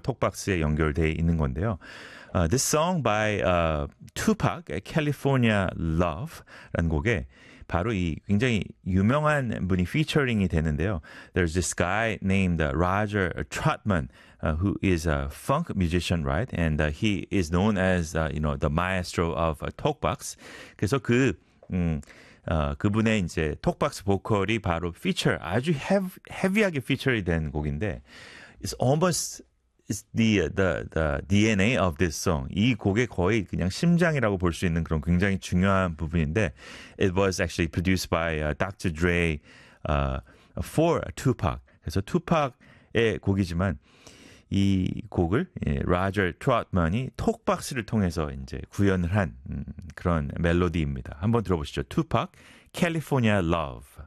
톡박스에 연결돼 있는 건데요. This song by Tupac, California Love라는 곡에 바로 이 굉장히 유명한 분이 featuring이 되는데요. There's this guy named Roger Troutman, who is a funk musician, right? And he is known as, the maestro of talkbox. 그래서 그분의 이제 톡박스 보컬이 바로 아주 헤비하게 피처리 된 곡인데, it's almost the DNA of this song. 이 곡의 거의 그냥 심장이라고 볼 수 있는 그런 굉장히 중요한 부분인데, it was actually produced by Dr. Dre for Tupac. 그래서 투팍의 곡이지만 이 곡을 로저 트롯만이 톡박스를 통해서 이제 구현을 한 그런 멜로디입니다. 한번 들어보시죠. 투팍, California Love.